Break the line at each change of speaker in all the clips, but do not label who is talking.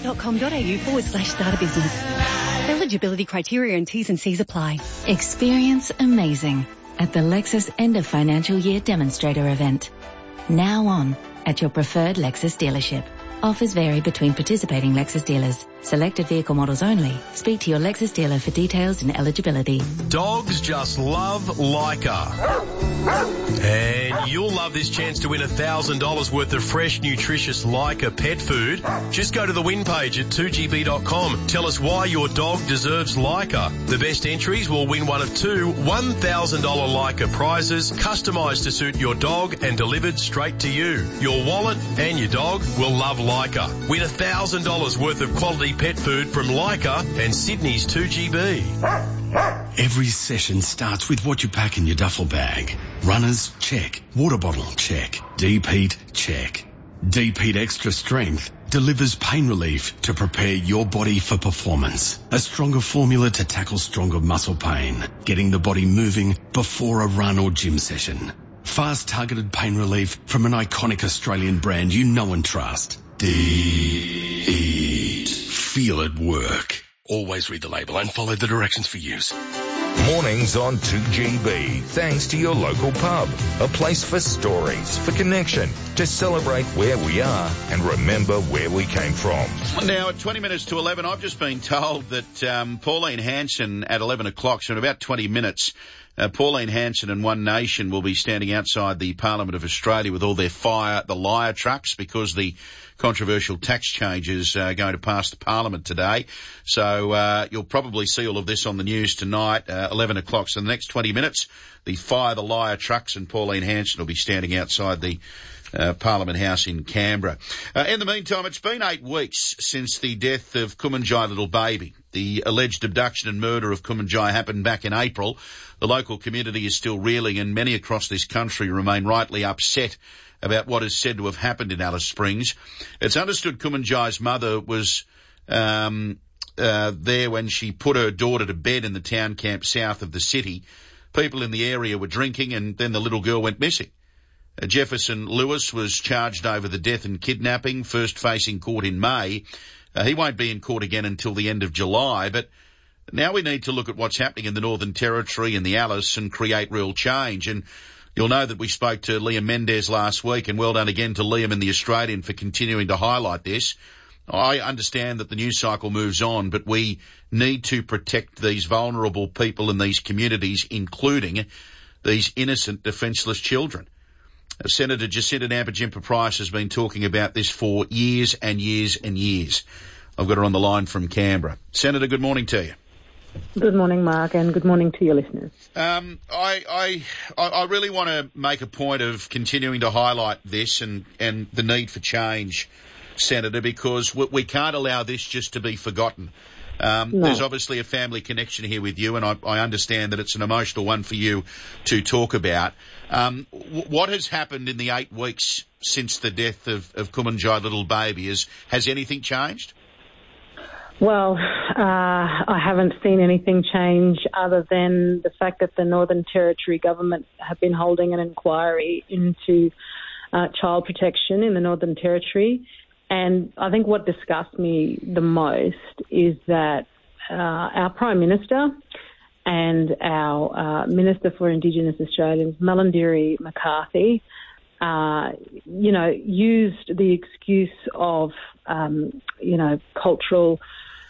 ncg.com.au/start a business. Eligibility criteria and T's and C's apply.
Experience amazing at the Lexus End of Financial Year Demonstrator event. Now on at your preferred Lexus dealership. Offers vary between participating Lexus dealers. Selected vehicle models only. Speak to your Lexus dealer for details and eligibility.
Dogs just love Leica. And you'll love this chance to win $1,000 worth of fresh, nutritious Leica pet food. Just go to the win page at 2gb.com. Tell us why your dog deserves Leica. The best entries will win one of two $1,000 Leica prizes, customised to suit your dog and delivered straight to you. Your wallet and your dog will love Leica. Win $1,000 worth of quality pet food from Leica and Sydney's 2GB.
Every session starts with what you pack in your duffel bag. Runners, check. Water bottle, check. Deep heat, check. Deep Heat Extra Strength delivers pain relief to prepare your body for performance. A stronger formula to tackle stronger muscle pain, getting the body moving before a run or gym session. Fast targeted pain relief from an iconic Australian brand you know and trust. Deep Heat. Feel it work. Always read the label and follow the directions for use.
Mornings on 2GB, thanks to your local pub. A place for stories, for connection, to celebrate where we are and remember where we came from.
Now, at 20 minutes to 11, I've just been told that Pauline Hanson at 11 o'clock, so in about 20 minutes, Pauline Hanson and One Nation will be standing outside the Parliament of Australia with all their Fire the Liar trucks because the controversial tax changes are going to pass the Parliament today. So you'll probably see all of this on the news tonight, 11 o'clock. So in the next 20 minutes, the Fire the Liar trucks and Pauline Hanson will be standing outside the Parliament House in Canberra. In the meantime, it's been 8 weeks since the death of Kumanjai Little Baby. The alleged abduction and murder of Kumanjai happened back in April. The local community is still reeling and many across this country remain rightly upset about what is said to have happened in Alice Springs. It's understood Kumanjai's mother was there when she put her daughter to bed in the town camp south of the city. People in the area were drinking and then the little girl went missing. Jefferson Lewis was charged over the death and kidnapping, first facing court in May. He won't be in court again until the end of July, but now we need to look at what's happening in the Northern Territory and the Alice and create real change. And you'll know that we spoke to Liam Mendez last week, and well done again to Liam and the Australian for continuing to highlight this. I understand that the news cycle moves on, but we need to protect these vulnerable people in these communities, including these innocent, defenceless children. Senator Jacinta Nampijinpa-Price has been talking about this for years and years and years. I've got her on the line from Canberra. Senator, good morning to you.
Good morning, Mark, and good morning to your listeners.
I really want to make a point of continuing to highlight this and the need for change, Senator, because we can't allow this just to be forgotten. No. There's obviously a family connection here with you, and I understand that it's an emotional one for you to talk about. What has happened in the 8 weeks since the death of Kumanjai Little Baby? Has anything changed?
Well, I haven't seen anything change other than the fact that the Northern Territory government have been holding an inquiry into child protection in the Northern Territory. And I think what disgusts me the most is that our Prime Minister and our Minister for Indigenous Australians, Malarndirri McCarthy, used the excuse of, cultural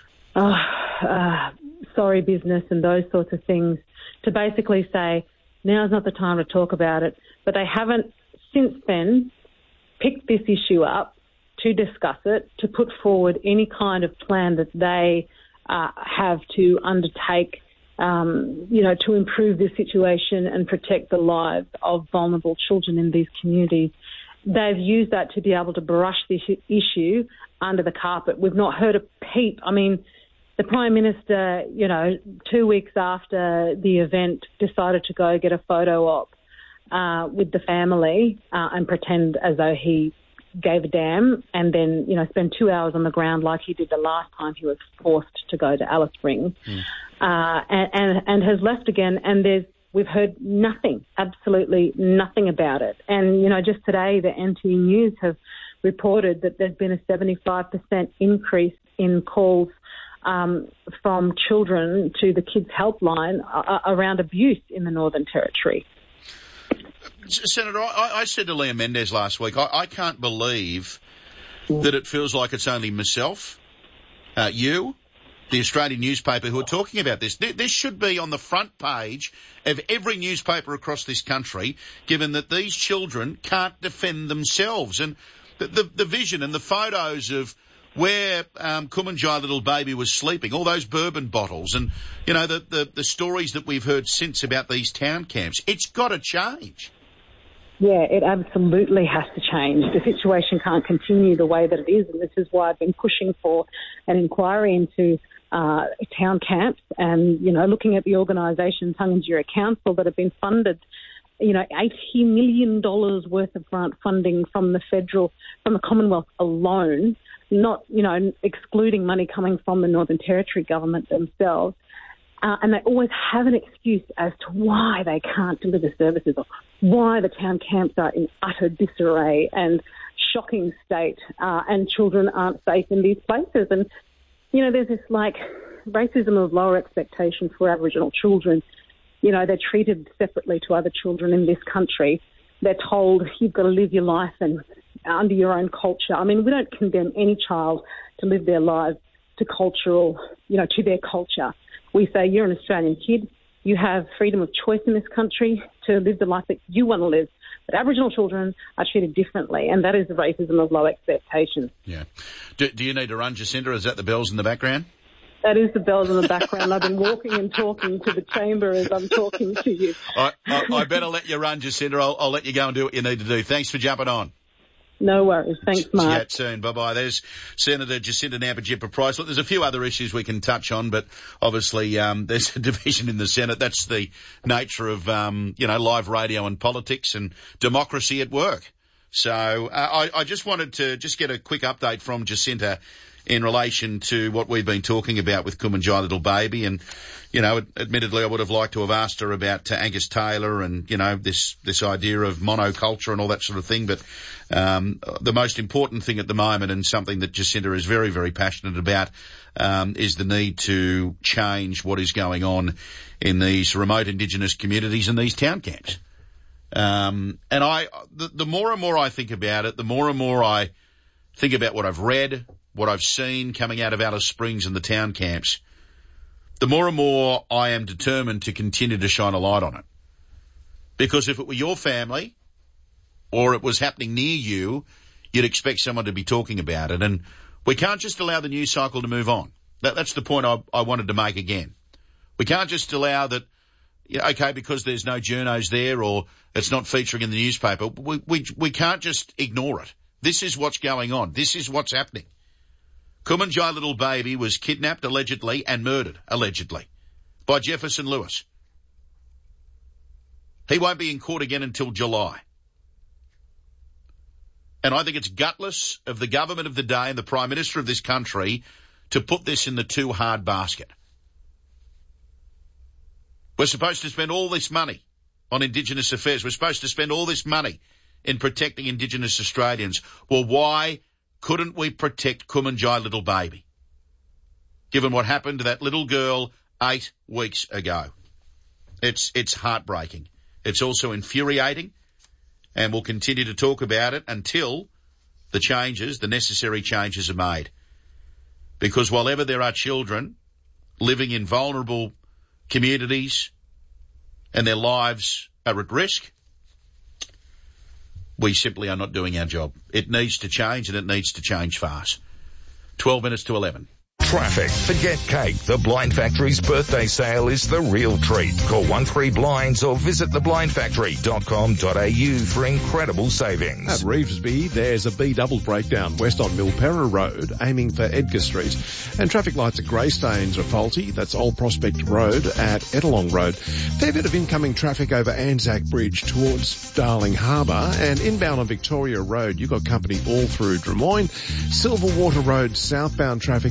sorry business and those sorts of things to basically say, now's not the time to talk about it. But they haven't since then picked this issue up to discuss it, to put forward any kind of plan that they have to undertake, to improve this situation and protect the lives of vulnerable children in these communities. They've used that to be able to brush this issue under the carpet. We've not heard a peep. I mean, the Prime Minister, 2 weeks after the event, decided to go get a photo op with the family and pretend as though he gave a damn, and then, spend 2 hours on the ground like he did the last time he was forced to go to Alice Springs, and has left again. And we've heard nothing, absolutely nothing about it. And, just today the NT News have reported that there's been a 75% increase in calls from children to the Kids Helpline around abuse in the Northern Territory.
Senator, I said to Liam Mendes last week, I can't believe that it feels like it's only myself, you, the Australian newspaper, who are talking about this. This should be on the front page of every newspaper across this country, given that these children can't defend themselves. And the vision and the photos of where Kumanjai Little Baby was sleeping, all those bourbon bottles, and, you know, the stories that we've heard since about these town camps, it's got to change.
Yeah, it absolutely has to change. The situation can't continue the way that it is, and this is why I've been pushing for an inquiry into town camps and, you know, looking at the organisation Tungunjira Council that have been funded, you know, $80 million worth of grant funding from the Commonwealth alone, not, you know, excluding money coming from the Northern Territory government themselves. And they always have an excuse as to why they can't deliver services or why the town camps are in utter disarray and shocking state and children aren't safe in these places. And, you know, there's this, like, racism of lower expectation for Aboriginal children. You know, they're treated separately to other children in this country. They're told you've got to live your life and under your own culture. I mean, we don't condemn any child to live their lives to to their culture. We say you're an Australian kid, you have freedom of choice in this country to live the life that you want to live. But Aboriginal children are treated differently, and that is the racism of low expectations. Yeah.
Do you need to run, Jacinta? Is that the bells in the background?
That is the bells in the background. I've been walking and talking to the chamber as I'm talking to you.
I better let you run, Jacinta. I'll let you go and do what you need to do. Thanks for jumping on.
No worries. Thanks, Mark.
Chat soon. Bye-bye. There's Senator Jacinta Nampijinpa-Price. Look, there's a few other issues we can touch on, but obviously there's a division in the Senate. That's the nature of, live radio and politics and democracy at work. So I just wanted to just get a quick update from Jacinta in relation to what we've been talking about with Kumanjai Little Baby. And, you know, admittedly, I would have liked to have asked her about Angus Taylor and, you know, this idea of monoculture and all that sort of thing. But the most important thing at the moment, and something that Jacinta is very, very passionate about, is the need to change what is going on in these remote Indigenous communities and these town camps. And the more and more I think about it, the more and more I think about what I've read, what I've seen coming out of Alice Springs and the town camps, the more and more I am determined to continue to shine a light on it. Because if it were your family or it was happening near you, you'd expect someone to be talking about it. And we can't just allow the news cycle to move on. That's the point I wanted to make again. We can't just allow that, okay, because there's no journos there or it's not featuring in the newspaper. We can't just ignore it. This is what's going on. This is what's happening. Kumanjai Little Baby was kidnapped allegedly and murdered allegedly by Jefferson Lewis. He won't be in court again until July. And I think it's gutless of the government of the day and the Prime Minister of this country to put this in the too hard basket. We're supposed to spend all this money on Indigenous affairs. We're supposed to spend all this money in protecting Indigenous Australians. Well, why couldn't we protect Kumanjai Little Baby, given what happened to that little girl 8 weeks ago? It's heartbreaking. It's also infuriating, and we'll continue to talk about it until the necessary changes are made. Because while ever there are children living in vulnerable communities and their lives are at risk, we simply are not doing our job. It needs to change, and it needs to change fast. 12 minutes to 11.
Traffic. Forget cake. The Blind Factory's birthday sale is the real treat. Call 13Blinds or visit theblindfactory.com.au for incredible savings.
At Revesby, there's a B-double breakdown west on Milperra Road, aiming for Edgar Street. And traffic lights at Greystanes are faulty. That's Old Prospect Road at Ettalong Road. Fair bit of incoming traffic over Anzac Bridge towards Darling Harbour. And inbound on Victoria Road, you've got company all through Drummoyne. Silverwater Road, southbound traffic at Silverwater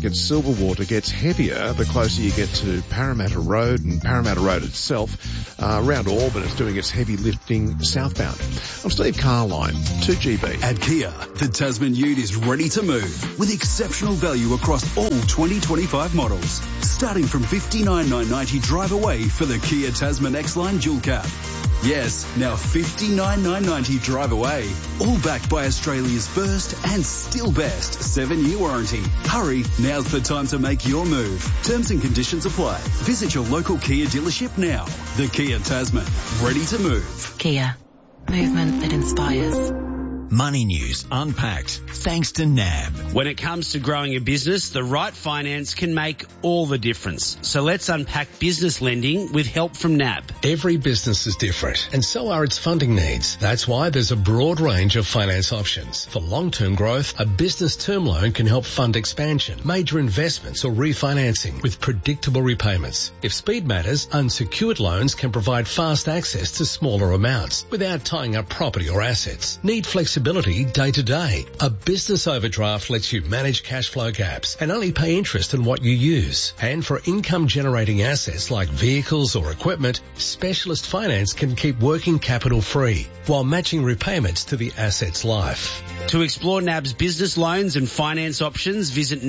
Silverwater gets heavier the closer you get to Parramatta Road, and Parramatta Road itself, around Auburn, it's doing its heavy lifting southbound. I'm Steve Carline, 2GB.
At Kia, the Tasman Ute is ready to move with exceptional value across all 2025 models. Starting from $59,990 drive away for the Kia Tasman X-Line Dual Cab. Yes, now $59,990 drive away. All backed by Australia's first and still best 7-year warranty. Hurry, now's the time to make your move. Terms and conditions apply. Visit your local Kia dealership now. The Kia Tasman, ready to move.
Kia, movement that inspires.
Money News Unpacked, thanks to NAB.
When it comes to growing a business, the right finance can make all the difference. So let's unpack business lending with help from NAB.
Every business is different, and so are its funding needs. That's why there's a broad range of finance options. For long-term growth, a business term loan can help fund expansion, major investments or refinancing with predictable repayments. If speed matters, unsecured loans can provide fast access to smaller amounts without tying up property or assets. Need flexibility day to day. A business overdraft lets you manage cash flow gaps and only pay interest on what you use. And for income generating assets like vehicles or equipment, specialist finance can keep working capital free while matching repayments to the asset's life.
To explore NAB's business loans and finance options, visit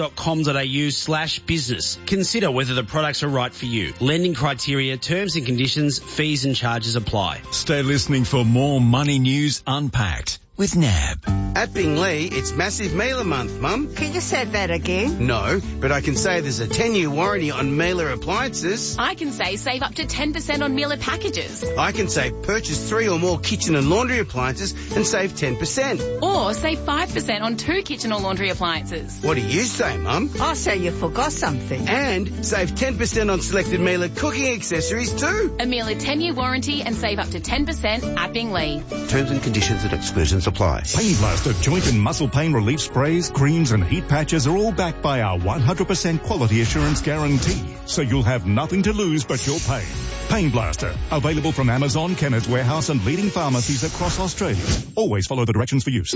nab.com.au/business. Consider whether the products are right for you. Lending criteria, terms and conditions, fees and charges apply.
Stay listening for more Money News Unpacked with NAB.
At Bingley, it's Massive Mailer Month, Mum.
Can you say that again?
No, but I can say there's a 10-year warranty on Mailer appliances.
I can say save up to 10% on Mailer packages.
I can say purchase 3 or more kitchen and laundry appliances and save 10%.
Or save 5% on 2 kitchen or laundry appliances.
What do you say, Mum?
I say you forgot something.
And save 10% on selected Mailer cooking accessories too.
A Mailer 10-year warranty and save up to 10% at Bingley.
Terms and conditions and exclusions apply.
Pain Blaster joint and muscle pain relief sprays, creams and heat patches are all backed by our 100% quality assurance guarantee. So you'll have nothing to lose but your pain. Pain Blaster, available from Amazon, Kenneth Warehouse and leading pharmacies across Australia. Always follow the directions for use.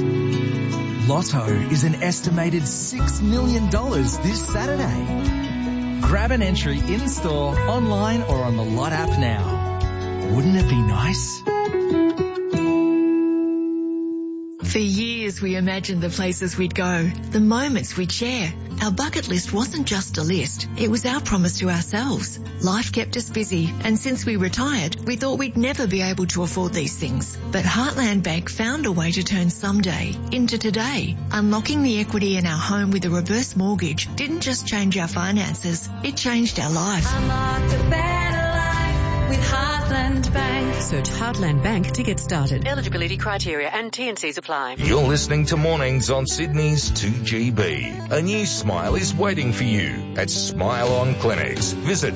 Lotto is an estimated $6 million this Saturday. Grab an entry in-store, online or on the Lot app now. Wouldn't it be nice?
For years we imagined the places we'd go, the moments we'd share. Our bucket list wasn't just a list, it was our promise to ourselves. Life kept us busy, and since we retired, we thought we'd never be able to afford these things. But Heartland Bank found a way to turn someday into today. Unlocking the equity in our home with a reverse mortgage didn't just change our finances, it changed our life.
Unlocked a better life with Heartland Bank.
Search Heartland Bank to get started. Eligibility criteria and T&Cs apply.
You're listening to Mornings on Sydney's 2GB. A new smile is waiting for you at Smile On Clinics. Visit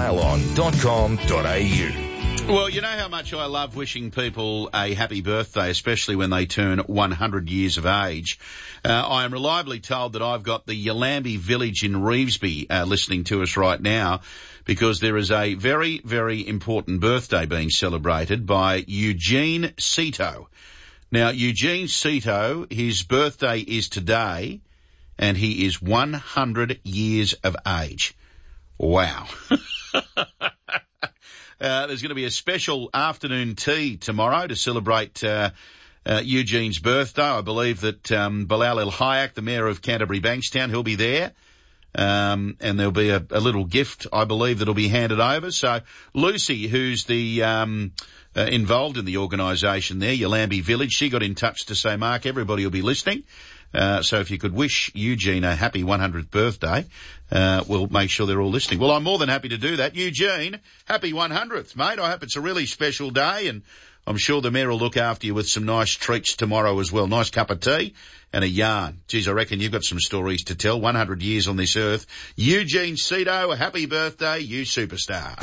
smileon.com.au.
Well, you know how much I love wishing people a happy birthday, especially when they turn 100 years of age. I am reliably told that I've got the Yalambee Village in Revesby listening to us right now, because there is a very, very important birthday being celebrated by Eugene Cito. Now, Eugene Cito, his birthday is today, and he is 100 years of age. Wow. There's going to be a special afternoon tea tomorrow to celebrate Eugene's birthday. I believe that Bilal El-Hayek, the Mayor of Canterbury Bankstown, he'll be there. And there'll be a little gift, I believe, that'll be handed over. So Lucy, who's the involved in the organisation there, Yalambee Village, she got in touch to say, Mark, everybody will be listening. So if you could wish Eugene a happy 100th birthday, we'll make sure they're all listening. Well, I'm more than happy to do that. Eugene, happy 100th, mate. I hope it's a really special day, and I'm sure the Mayor will look after you with some nice treats tomorrow as well. Nice cup of tea and a yarn. Geez, I reckon you've got some stories to tell. 100 years on this earth. Eugene Cito, happy birthday, you superstar.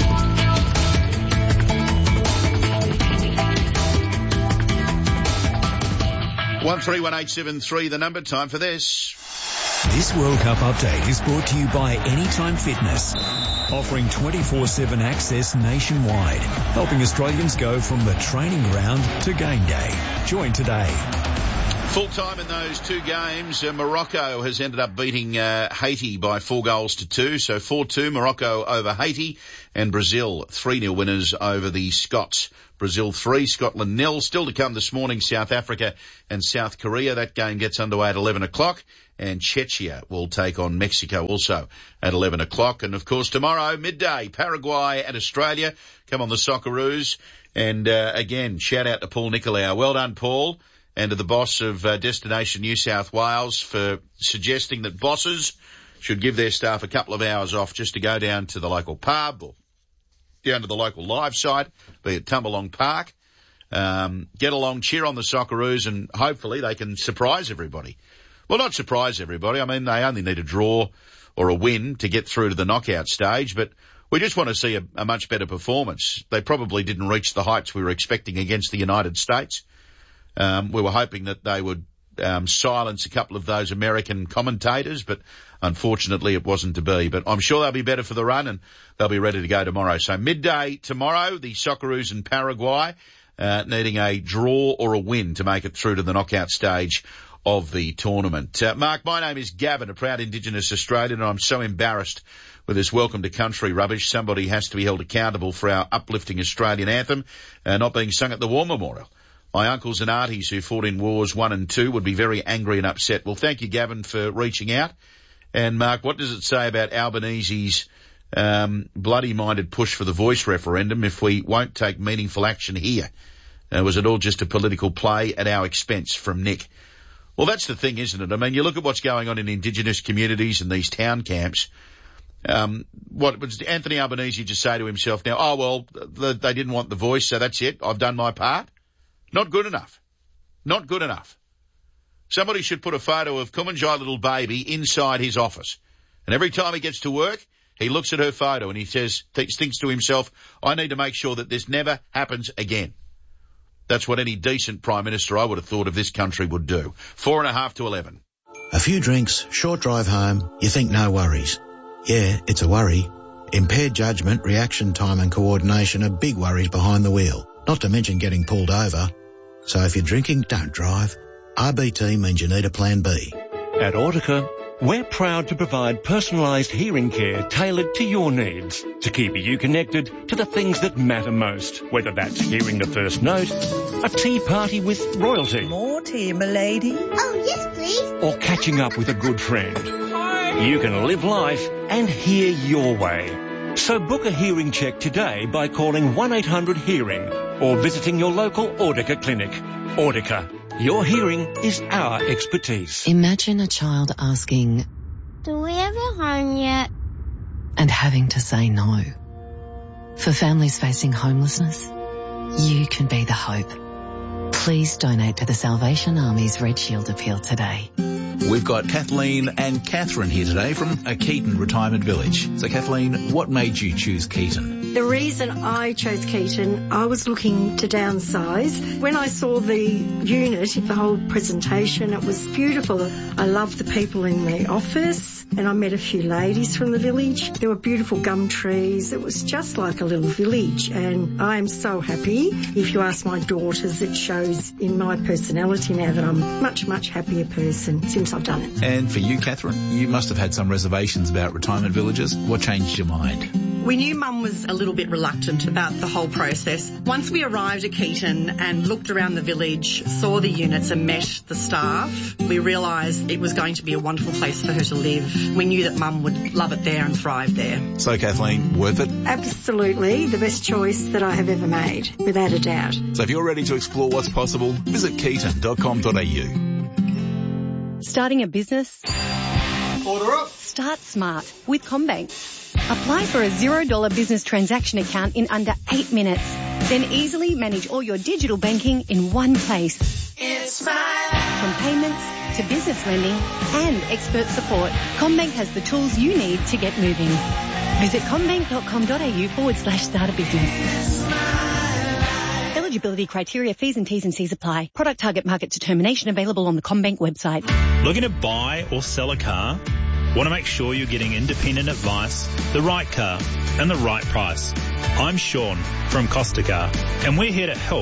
131873, the number. Time for this.
This World Cup update is brought to you by Anytime Fitness, offering 24/7 access nationwide, helping Australians go from the training ground to game day. Join today.
Full time in those two games. Morocco has ended up beating Haiti by 4-2. So 4-2 Morocco over Haiti, and Brazil 3-0 winners over the Scots. Brazil 3, Scotland 0. Still to come this morning, South Africa and South Korea. That game gets underway at 11 o'clock. And Czechia will take on Mexico also at 11 o'clock. And of course tomorrow, midday, Paraguay and Australia. Come on the Socceroos. And again, shout out to Paul Nicolau. Well done, Paul. And to the boss of Destination New South Wales for suggesting that bosses should give their staff a couple of hours off just to go down to the local pub or down to the local live site, be it Tumbalong Park, get along, cheer on the Socceroos, and hopefully they can surprise everybody. Well, not surprise everybody. I mean, they only need a draw or a win to get through to the knockout stage, but we just want to see a much better performance. They probably didn't reach the heights we were expecting against the United States. We were hoping that they would silence a couple of those American commentators, but unfortunately it wasn't to be. But I'm sure they'll be better for the run, and they'll be ready to go tomorrow. So midday tomorrow, the Socceroos in Paraguay needing a draw or a win to make it through to the knockout stage of the tournament. Mark, my name is Gavin, a proud Indigenous Australian, and I'm so embarrassed with this welcome to country rubbish. Somebody has to be held accountable for our uplifting Australian anthem not being sung at the War Memorial. My uncles and aunties who fought in Wars 1 and 2 would be very angry and upset. Well, thank you, Gavin, for reaching out. And, Mark, what does it say about Albanese's bloody-minded push for the voice referendum if we won't take meaningful action here? Was it all just a political play at our expense? From Nick. Well, that's the thing, isn't it? I mean, you look at what's going on in Indigenous communities and these town camps. What did Anthony Albanese just say to himself now? Oh, well, they didn't want the voice, so that's it. I've done my part. Not good enough. Not good enough. Somebody should put a photo of Kumanjai little baby inside his office. And every time he gets to work, he looks at her photo and he says, thinks to himself, I need to make sure that this never happens again. That's what any decent Prime Minister I would have thought of this country would do. 4.5 to 11.
A few drinks, short drive home, you think no worries. Yeah, it's a worry. Impaired judgment, reaction time and coordination are big worries behind the wheel. Not to mention getting pulled over. So if you're drinking, don't drive. RBT means you need a plan B.
At Audica, we're proud to provide personalised hearing care tailored to your needs to keep you connected to the things that matter most, whether that's hearing the first note, a tea party with royalty.
More tea, m'lady.
Oh, yes, please.
Or catching up with a good friend. Hi. You can live life and hear your way. So book a hearing check today by calling 1-800-HEARING or visiting your local Audica clinic. Audica, your hearing is our expertise.
Imagine a child asking,
Do we have a home yet?
and having to say no. For families facing homelessness, you can be the hope. Please donate to the Salvation Army's Red Shield appeal today.
We've got Kathleen and Catherine here today from a Keaton Retirement Village. So Kathleen, what made you choose Keaton?
The reason I chose Keaton, I was looking to downsize. When I saw the unit, the whole presentation, it was beautiful. I loved the people in the office, and I met a few ladies from the village. There were beautiful gum trees. It was just like a little village, and I am so happy. If you ask my daughters, it shows in my personality now that I'm a much, much happier person since I've done it.
And for you, Catherine, you must have had some reservations about retirement villages. What changed your mind?
We knew Mum was a little bit reluctant about the whole process. Once we arrived at Keaton and looked around the village, saw the units and met the staff, we realised it was going to be a wonderful place for her to live. We knew that Mum would love it there and thrive there.
So Kathleen, worth it?
Absolutely. The best choice that I have ever made, without a doubt.
So if you're ready to explore what's possible, visit keaton.com.au.
Starting a business?
Order up.
Start smart with CommBank. Apply for a $0 business transaction account in under 8 minutes. Then easily manage all your digital banking in one place.
It's smart.
From payments to business lending and expert support, CommBank has the tools you need to get moving. Visit commbank.com.au/start a business. Eligibility criteria, fees and T's and C's apply. Product target market determination available on the CommBank website.
Looking to buy or sell a car? Want to make sure you're getting independent advice, the right car and the right price. I'm Sean from Costa Car, and we're here to help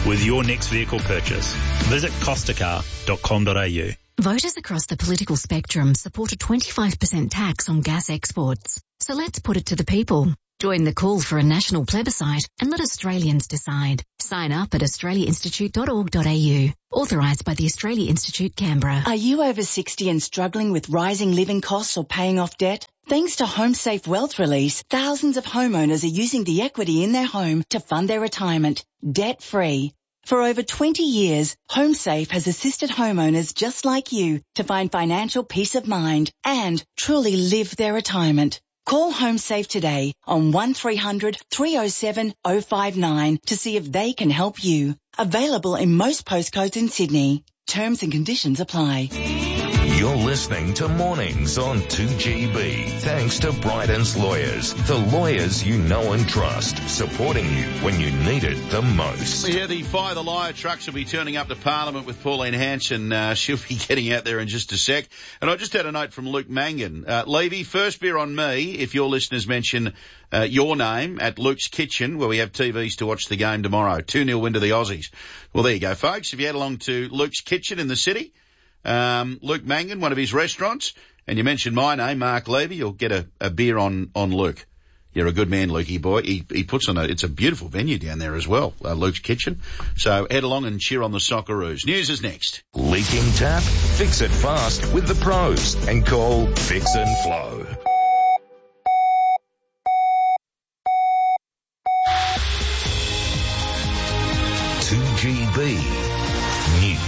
with your next vehicle purchase. Visit costacar.com.au.
Voters across the political spectrum support a 25% tax on gas exports. So let's put it to the people. Join the call for a national plebiscite and let Australians decide. Sign up at australiainstitute.org.au. Authorised by the Australia Institute, Canberra.
Are you over 60 and struggling with rising living costs or paying off debt? Thanks to HomeSafe Wealth Release, thousands of homeowners are using the equity in their home to fund their retirement, debt-free. For over 20 years, HomeSafe has assisted homeowners just like you to find financial peace of mind and truly live their retirement. Call HomeSafe today on 1300 307 059 to see if they can help you. Available in most postcodes in Sydney. Terms and conditions apply.
You're listening to Mornings on 2GB. Thanks to Bryden's Lawyers, the lawyers you know and trust, supporting you when you need it the most.
Yeah, the Fire the Liar trucks will be turning up to Parliament with Pauline Hanson. She'll be getting out there in just a sec. And I just had a note from Luke Mangan. Levy, first beer on me if your listeners mention your name at Luke's Kitchen, where we have TVs to watch the game tomorrow. 2-0 win to the Aussies. Well, there you go, folks. If you head along to Luke's Kitchen in the city, Luke Mangan, one of his restaurants, and you mention my name, Mark Levy, you'll get a beer on Luke. You're a good man, Lukey boy. He puts on it's a beautiful venue down there as well, Luke's Kitchen. So head along and cheer on the Socceroos. News is next.
Leaking tap? Fix it fast with the pros and call Fix and Flow. News.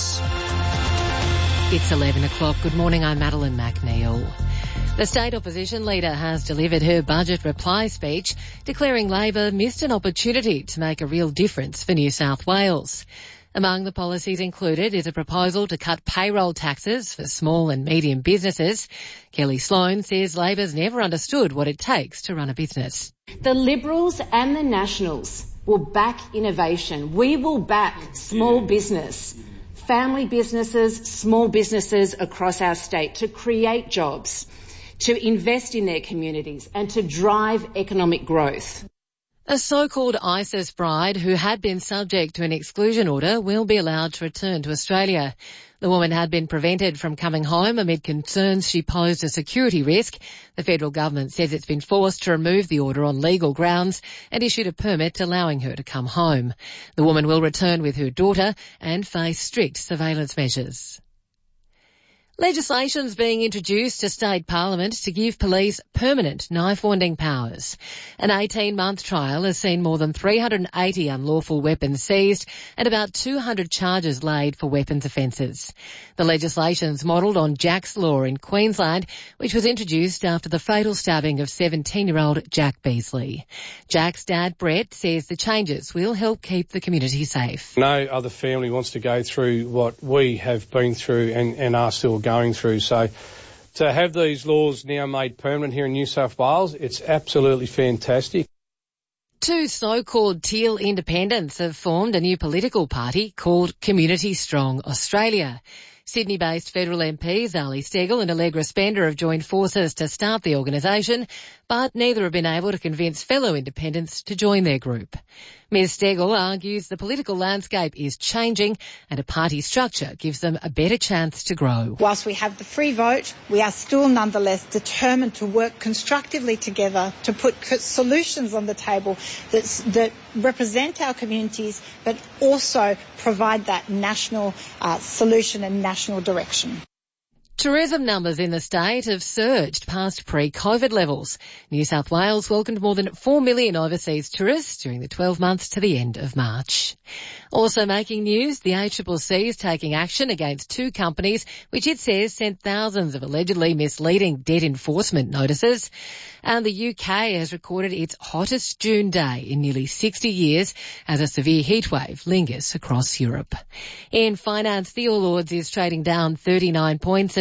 It's 11 o'clock. Good morning, I'm Madeline McNeil. The state opposition leader has delivered her budget reply speech, declaring Labor missed an opportunity to make a real difference for New South Wales. Among the policies included is a proposal to cut payroll taxes for small and medium businesses. Kelly Sloan says Labor's never understood what it takes to run a business.
The Liberals and the Nationals will back innovation. We will back small business. Family businesses, small businesses across our state to create jobs, to invest in their communities and to drive economic growth.
A so-called ISIS bride who had been subject to an exclusion order will be allowed to return to Australia. The woman had been prevented from coming home amid concerns she posed a security risk. The federal government says it's been forced to remove the order on legal grounds and issued a permit allowing her to come home. The woman will return with her daughter and face strict surveillance measures. Legislation's being introduced to state parliament to give police permanent knife-wanding powers. An 18-month trial has seen more than 380 unlawful weapons seized and about 200 charges laid for weapons offences. The legislation's modelled on Jack's Law in Queensland, which was introduced after the fatal stabbing of 17-year-old Jack Beasley. Jack's dad, Brett, says the changes will help keep the community safe.
No other family wants to go through what we have been through and are still going through. So to have these laws now made permanent here in New South Wales, it's absolutely fantastic.
Two so-called teal independents have formed a new political party called Community Strong Australia. Sydney-based federal MPs Ali Steggall and Allegra Spender have joined forces to start the organisation, but neither have been able to convince fellow independents to join their group. Ms Steggall argues the political landscape is changing and a party structure gives them a better chance to grow.
Whilst we have the free vote, we are still nonetheless determined to work constructively together to put solutions on the table that represent our communities but also provide that national solution and national direction.
Tourism numbers in the state have surged past pre-COVID levels. New South Wales welcomed more than 4 million overseas tourists during the 12 months to the end of March. Also making news, the ACCC is taking action against two companies which it says sent thousands of allegedly misleading debt enforcement notices. And the UK has recorded its hottest June day in nearly 60 years as a severe heatwave lingers across Europe. In finance, the All Ords is trading down 39 points at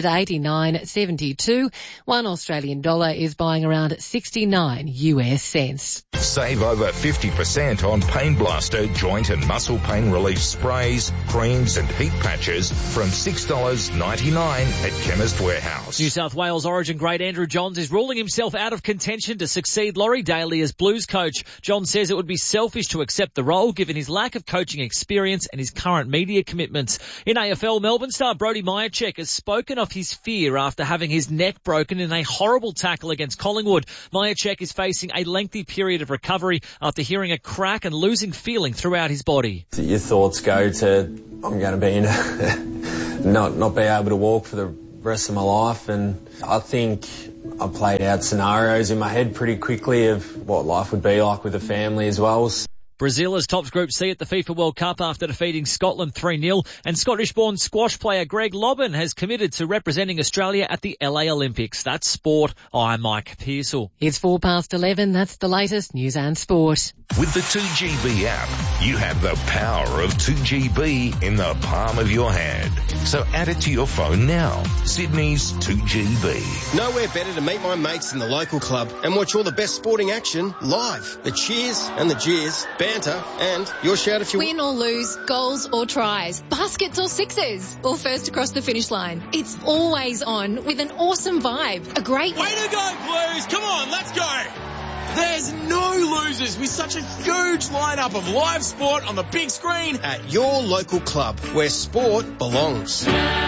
89.72. $1 Australian dollar is buying around 69 US cents.
Save over 50% on Pain Blaster joint and muscle pain relief sprays, creams and heat patches from $6.99 at Chemist Warehouse.
New South Wales Origin great Andrew Johns is ruling himself out of contention to succeed Laurie Daly as Blues coach. Johns says it would be selfish to accept the role given his lack of coaching experience and his current media commitments. In AFL, Melbourne star Brody Myercheck has spoken of his fear after having his neck broken in a horrible tackle against Collingwood. Myercheck is facing a lengthy period of recovery after hearing a crack and losing feeling throughout his body.
Your thoughts go to, I'm going to be in not be able to walk for the rest of my life, and I think I played out scenarios in my head pretty quickly of what life would be like with a family as well.
Brazil has topped Group C at the FIFA World Cup after defeating Scotland 3-0, and Scottish-born squash player Greg Lobban has committed to representing Australia at the LA Olympics. That's sport. I'm Mike Pearsall.
It's 11:04. That's the latest news and sport.
With the 2GB app, you have the power of 2GB in the palm of your hand. So add it to your phone now. Sydney's 2GB.
Nowhere better to meet my mates in the local club and watch all the best sporting action live. The cheers and the jeers, banter, and your shout if you
win or lose, goals or tries, baskets or sixes, or first across the finish line. It's always on with an awesome vibe. A great
way to go, Blues! Come on, let's go! There's no losers with such a huge lineup of live sport on the big screen
at your local club where sport belongs.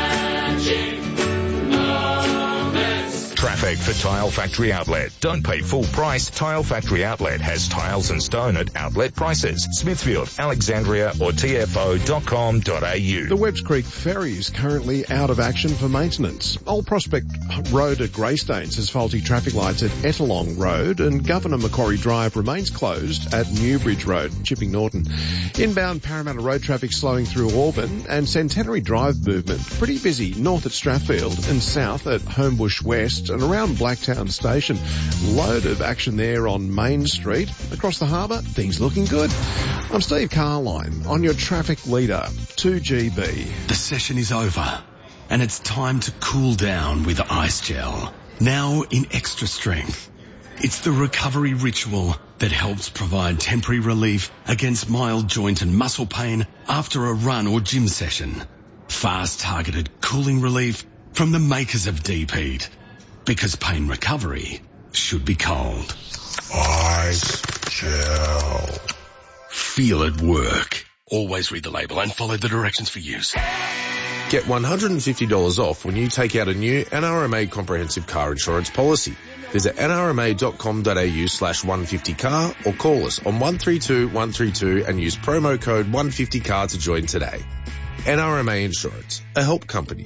Traffic for Tile Factory Outlet. Don't pay full price. Tile Factory Outlet has tiles and stone at outlet prices. Smithfield, Alexandria or tfo.com.au.
The Webbs Creek Ferry is currently out of action for maintenance. Old Prospect Road at Greystanes has faulty traffic lights at Ettalong Road, and Governor Macquarie Drive remains closed at Newbridge Road, Chipping Norton. Inbound Parramatta Road traffic slowing through Auburn, and Centenary Drive movement pretty busy north at Strathfield and south at Homebush West and around Blacktown Station. Load of action there on Main Street. Across the harbour, things looking good. I'm Steve Carline on your traffic leader, 2GB.
The session is over and it's time to cool down with Ice Gel. Now in extra strength. It's the recovery ritual that helps provide temporary relief against mild joint and muscle pain after a run or gym session. Fast targeted cooling relief from the makers of Deep Heat. Because pain recovery should be cold.
Ice Gel.
Feel it work. Always read the label and follow the directions for use.
Get $150 off when you take out a new NRMA comprehensive car insurance policy. Visit nrma.com.au/150car or call us on 132 132 and use promo code 150car to join today. NRMA Insurance, a help company.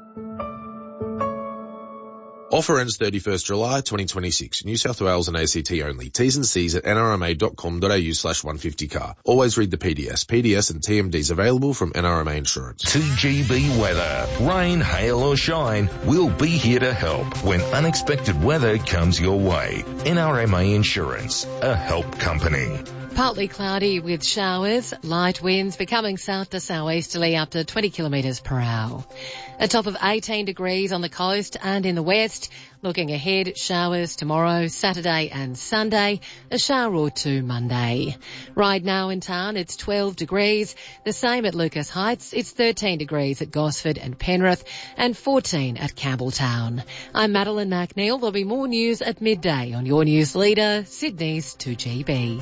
Offer ends 31st July 2026. New South Wales and ACT only. T's and C's at nrma.com.au/150car. Always read the PDS. PDS and TMDs available from NRMA Insurance.
2GB weather. Rain, hail or shine, we'll be here to help when unexpected weather comes your way. NRMA Insurance, a help company.
Partly cloudy with showers, light winds becoming south to southeasterly up to 20 kilometres per hour. A top of 18 degrees on the coast and in the west. Looking ahead, showers tomorrow, Saturday and Sunday, a shower or two Monday. Right now in town, it's 12 degrees. The same at Lucas Heights. It's 13 degrees at Gosford and Penrith and 14 at Campbelltown. I'm Madeline McNeil. There'll be more news at midday on your news leader, Sydney's 2GB.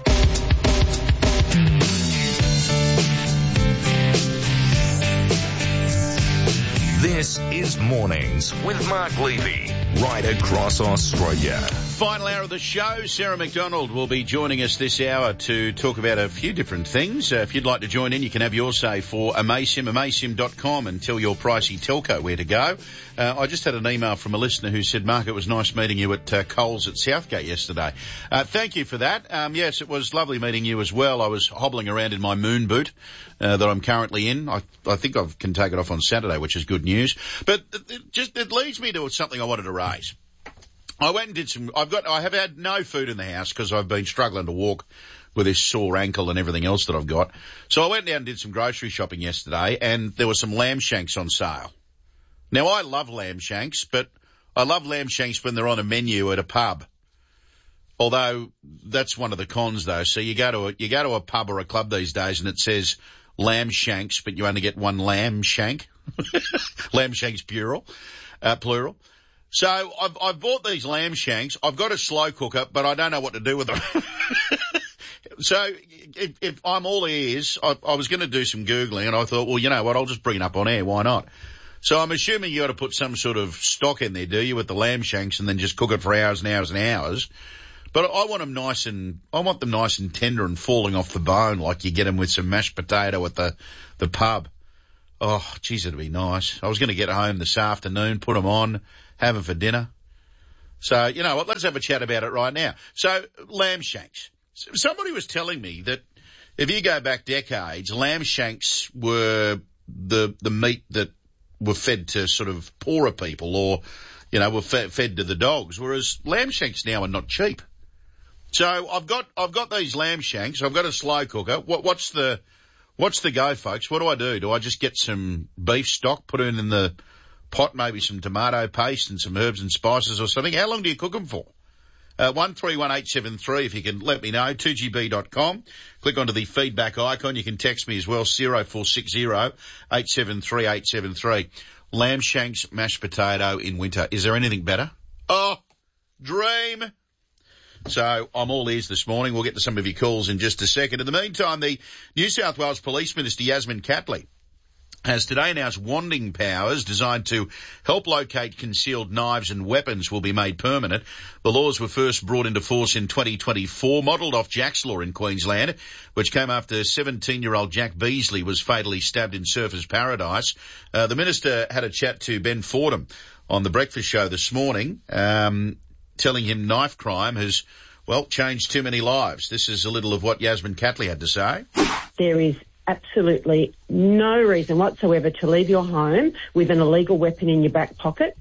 This is Mornings with Mark Levy, right across Australia.
Final hour of the show. Sarah McDonald will be joining us this hour to talk about a few different things. If you'd like to join in, you can have your say for Amaysim, amaysim.com, and tell your pricey telco where to go. I just had an email from a listener who said, Mark, it was nice meeting you at Coles at Southgate yesterday. Thank you for that. Yes, it was lovely meeting you as well. I was hobbling around in my moon boot that I'm currently in. I think I can take it off on Saturday, which is good news. But it leads me to something I wanted to raise. I went and did I have had no food in the house because I've been struggling to walk with this sore ankle and everything else that I've got. So I went down and did some grocery shopping yesterday, and there were some lamb shanks on sale. Now, I love lamb shanks, but I love lamb shanks when they're on a menu at a pub. Although that's one of the cons, though. So you go to a pub or a club these days, and it says lamb shanks, but you only get one lamb shank. Lamb shanks plural. So I've bought these lamb shanks. I've got a slow cooker, but I don't know what to do with them. So if I'm all ears, I was going to do some Googling, and I thought, well, you know what, I'll just bring it up on air. Why not? So I'm assuming you got to put some sort of stock in there, do you, with the lamb shanks, and then just cook it for hours and hours and hours. But I want them nice and tender and falling off the bone, like you get them with some mashed potato at the pub. Oh, geez, it'd be nice. I was going to get home this afternoon, put them on, have them for dinner. So, you know what, let's have a chat about it right now. So, lamb shanks. Somebody was telling me that if you go back decades, lamb shanks were the meat that were fed to sort of poorer people, or, you know, were fed to the dogs, whereas lamb shanks now are not cheap. So I've got these lamb shanks. I've got a slow cooker. What's the go, folks? What do? Do I just get some beef stock, put it in the pot, maybe some tomato paste and some herbs and spices or something? How long do you cook them for? 131873, if you can let me know, 2GB.com. Click onto the feedback icon. You can text me as well, 0460 873 873. Lamb shanks, mashed potato in winter. Is there anything better? Oh, dream. So I'm all ears this morning. We'll get to some of your calls in just a second. In the meantime, the New South Wales Police Minister, Yasmin Catley, has today announced wanding powers designed to help locate concealed knives and weapons will be made permanent. The laws were first brought into force in 2024, modelled off Jack's Law in Queensland, which came after 17-year-old Jack Beasley was fatally stabbed in Surfers Paradise. The Minister had a chat to Ben Fordham on the Breakfast Show this morning, telling him knife crime has, well, changed too many lives. This is a little of what Yasmin Catley had to say.
There is absolutely no reason whatsoever to leave your home with an illegal weapon in your back pocket.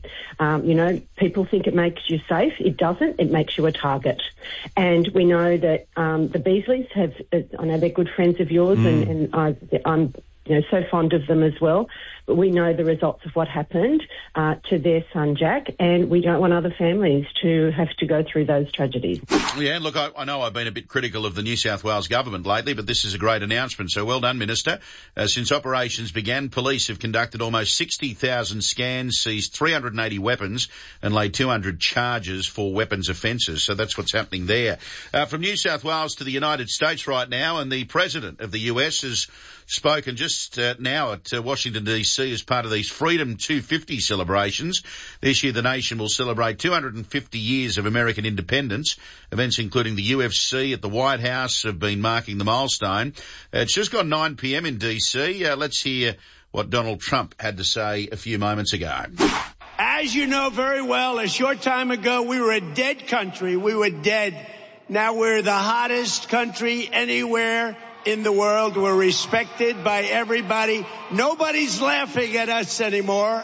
People think it makes you safe. It doesn't. It makes you a target. And we know that the Beasleys have, I know they're good friends of yours, and I'm so fond of them as well. But we know the results of what happened to their son Jack, and we don't want other families to have to go through those tragedies.
Yeah, look, I know I've been a bit critical of the New South Wales government lately, but this is a great announcement, so well done, Minister. Since operations began, police have conducted almost 60,000 scans, seized 380 weapons, and laid 200 charges for weapons offences. So that's what's happening there. From New South Wales to the United States right now, and the President of the US has spoken just now at Washington, D.C. as part of these Freedom 250 celebrations. This year the nation will celebrate 250 years of American independence. Events including the UFC at the White House have been marking the milestone. It's just gone 9 p.m. in D.C. Let's hear what Donald Trump had to say a few moments ago.
As you know very well, a short time ago we were a dead country. We were dead. Now we're the hottest country anywhere in the world. We're respected by everybody. Nobody's laughing at us anymore.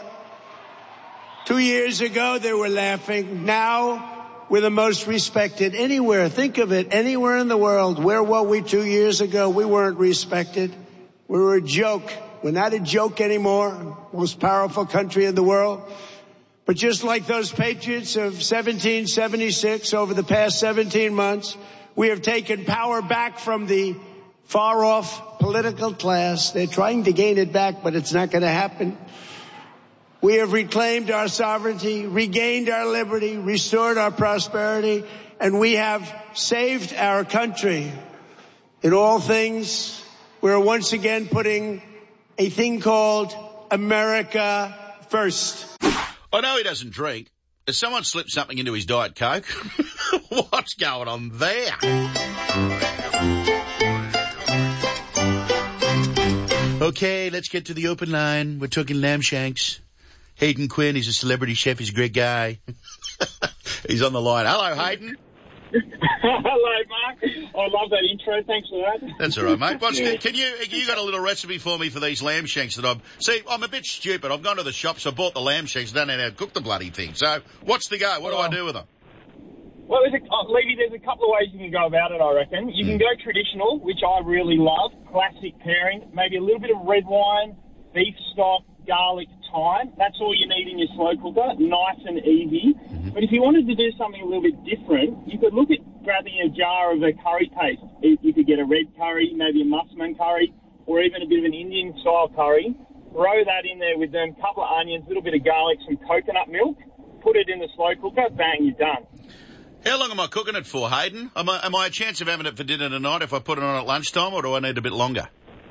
2 years ago, they were laughing. Now, we're the most respected anywhere. Think of it, anywhere in the world. Where were we 2 years ago? We weren't respected. We were a joke. We're not a joke anymore. Most powerful country in the world. But just like those patriots of 1776 over the past 17 months, we have taken power back from the far-off political class. They're trying to gain it back, but it's not going to happen. We have reclaimed our sovereignty, regained our liberty, restored our prosperity, and we have saved our country. In all things, we're once again putting a thing called America first.
I know he doesn't drink. Has someone slipped something into his Diet Coke? What's going on there? Okay, let's get to the open line. We're talking lamb shanks. Hayden Quinn, he's a celebrity chef. He's a great guy. He's on the line. Hello, Hayden.
Hello, Mark. I love that intro. Thanks for that.
That's all right, mate. Can you got a little recipe for me for these lamb shanks that I'm a bit stupid. I've gone to the shops, I bought the lamb shanks, don't know how to cook the bloody thing. So what's the go? What do I do with them?
Well, Levy, there's a couple of ways you can go about it, I reckon. You can go traditional, which I really love, classic pairing, maybe a little bit of red wine, beef stock, garlic, time. That's all you need in your slow cooker, nice and easy. But if you wanted to do something a little bit different, you could look at grabbing a jar of a curry paste. You could get a red curry, maybe a Musman curry, or even a bit of an Indian-style curry. Throw that in there with a couple of onions, a little bit of garlic, some coconut milk. Put it in the slow cooker, bang, you're done.
How long am I cooking it for, Hayden? Am I a chance of having it for dinner tonight if I put it on at lunchtime, or do I need a bit longer?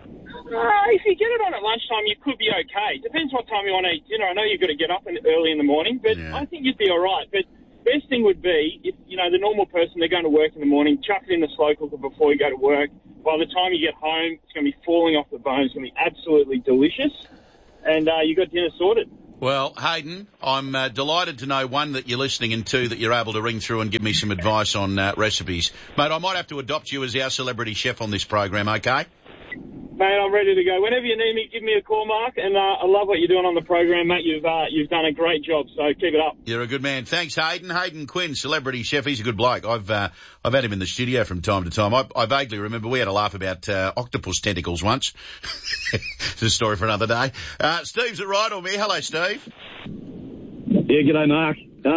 If you get it on at lunchtime, you could be okay. Depends what time you want to eat dinner. I know you've got to get up early in the morning, but I think you'd be all right. But best thing would be, if the normal person, they're going to work in the morning, chuck it in the slow cooker before you go to work. By the time you get home, it's going to be falling off the bone. It's going to be absolutely delicious, and you got dinner sorted.
Well, Hayden, I'm delighted to know, one, that you're listening, and two, that you're able to ring through and give me some advice on recipes. Mate, I might have to adopt you as our celebrity chef on this program, okay?
Mate, I'm ready to go. Whenever you need me, give me a call, Mark, and I love what you're doing on the program, mate. You've done a great job, so keep it up.
You're a good man. Thanks, Hayden. Hayden Quinn, celebrity chef. He's a good bloke. I've had him in the studio from time to time. I vaguely remember we had a laugh about octopus tentacles once. It's a story for another day. Steve's at Right on me. Hello, Steve.
Yeah, g'day, Mark.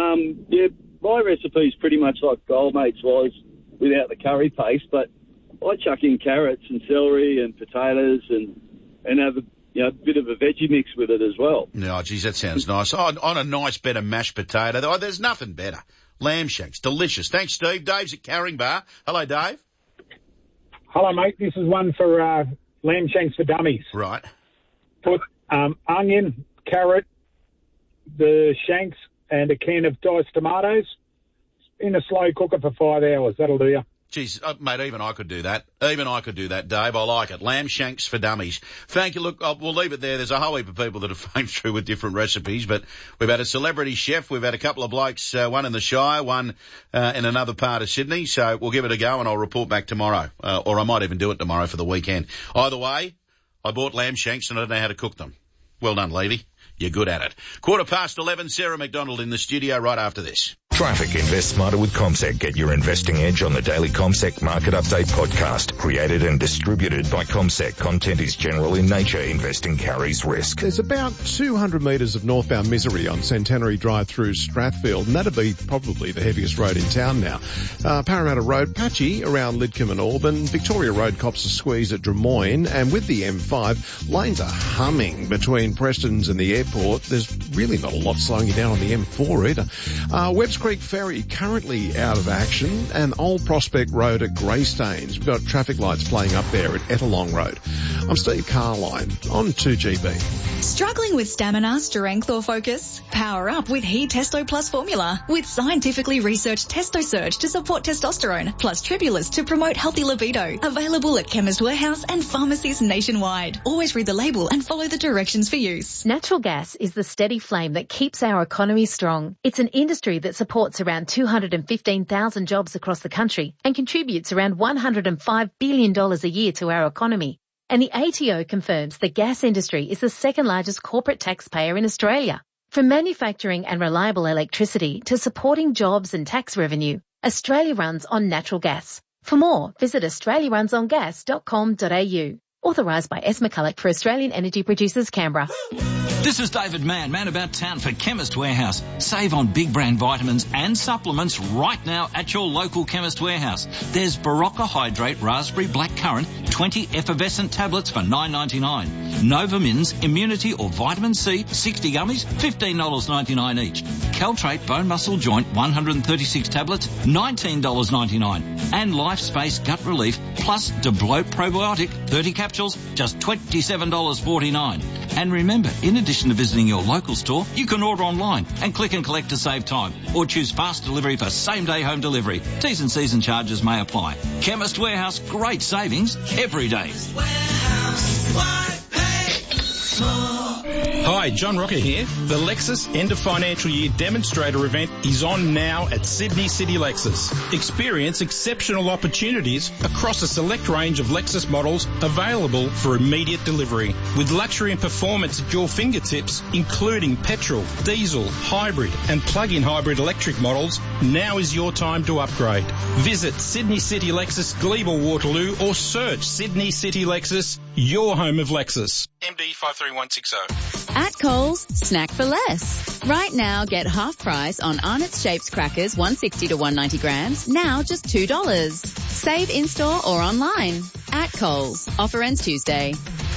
My recipe's pretty much like Goldmate's was without the curry paste, but I chuck in carrots and celery and potatoes and have a bit of a veggie mix with it as well.
No, geez, that sounds nice. On a nice bit of mashed potato. Oh, there's nothing better. Lamb shanks, delicious. Thanks, Steve. Dave's at Caringbah. Hello, Dave.
Hello, mate. This is one for lamb shanks for dummies.
Right.
Put onion, carrot, the shanks, and a can of diced tomatoes in a slow cooker for 5 hours. That'll do you.
Geez, mate, even I could do that. Even I could do that, Dave. I like it. Lamb shanks for dummies. Thank you. Look, we'll leave it there. There's a whole heap of people that have phoned through with different recipes, but we've had a celebrity chef. We've had a couple of blokes, one in the Shire, one in another part of Sydney. So we'll give it a go, and I'll report back tomorrow. Or I might even do it tomorrow for the weekend. Either way, I bought lamb shanks, and I don't know how to cook them. Well done, Levy. You're good at it. 11:15, Sarah McDonald in the studio right after this.
Traffic. Invest smarter with CommSec. Get your investing edge on the daily CommSec Market Update podcast. Created and distributed by CommSec. Content is general in nature. Investing carries risk.
There's about 200 metres of northbound misery on Centenary Drive through Strathfield, and that'd be probably the heaviest road in town now. Parramatta Road, patchy around Lidcombe and Auburn. Victoria Road cops a squeeze at Drummoyne, and with the M5, lanes are humming between Preston's and the airport. There's really not a lot slowing you down on the M4 either. Webbs Creek Ferry currently out of action, and Old Prospect Road at Greystanes. We've got traffic lights playing up there at Ettalong Road. I'm Steve Carline on 2GB.
Struggling with stamina, strength or focus? Power up with He Testo Plus formula with scientifically researched Testo Surge to support testosterone, plus Tribulus to promote healthy libido. Available at Chemist Warehouse and pharmacies nationwide. Always read the label and follow the directions for use.
Natural gas is the steady flame that keeps our economy strong. It's an industry that supports around 215,000 jobs across the country and contributes around $105 billion a year to our economy. And the ATO confirms the gas industry is the second largest corporate taxpayer in Australia. From manufacturing and reliable electricity to supporting jobs and tax revenue, Australia runs on natural gas. For more, visit australiarunsongas.com.au. Authorised by S. McCulloch for Australian Energy Producers, Canberra.
This is David Mann about town for Chemist Warehouse. Save on big brand vitamins and supplements right now at your local Chemist Warehouse. There's Barocca Hydrate Raspberry Black Currant 20 effervescent tablets for $9.99. Novamins Immunity or Vitamin C 60 gummies $15.99 each. Caltrate Bone Muscle Joint 136 tablets $19.99. And Life Space Gut Relief plus Debloat Probiotic 30 capsules just $27.49. And remember, in addition to visiting your local store, you can order online and click and collect to save time, or choose fast delivery for same-day home delivery. T's and C's and charges may apply. Chemist Warehouse, great savings every day.
Hi, John Rocker here. The Lexus End of Financial Year Demonstrator event is on now at Sydney City Lexus. Experience exceptional opportunities across a select range of Lexus models available for immediate delivery. With luxury and performance at your fingertips, including petrol, diesel, hybrid and plug-in hybrid electric models, now is your time to upgrade. Visit Sydney City Lexus, Glebe or Waterloo, or search Sydney City Lexus, your home of Lexus. MD 53160.
At Coles, snack for less. Right now, get half price on Arnott's Shapes crackers, 160 to 190 grams, now just $2. Save in-store or online. At Coles. Offer ends Tuesday.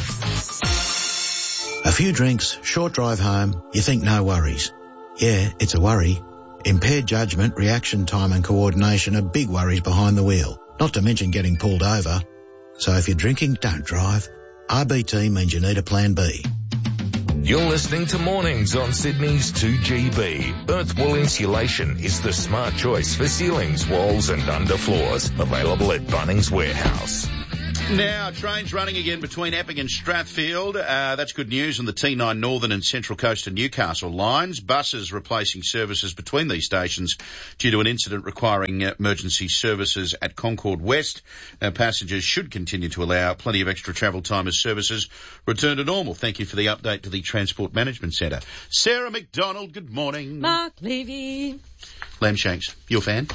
A few drinks, short drive home, you think no worries. Yeah, it's a worry. Impaired judgment, reaction time and coordination are big worries behind the wheel, not to mention getting pulled over. So if you're drinking, don't drive. RBT means you need a plan B.
You're listening to Mornings on Sydney's 2GB. Earthwall Insulation is the smart choice for ceilings, walls and underfloors. Available at Bunnings Warehouse.
Now, trains running again between Epping and Strathfield. That's good news on the T9 Northern and Central Coast and Newcastle lines. Buses replacing services between these stations due to an incident requiring emergency services at Concord West. Passengers should continue to allow plenty of extra travel time as services return to normal. Thank you for the update to the Transport Management Centre. Sarah McDonald, good morning.
Mark Levy.
Lamb Shanks, you a fan?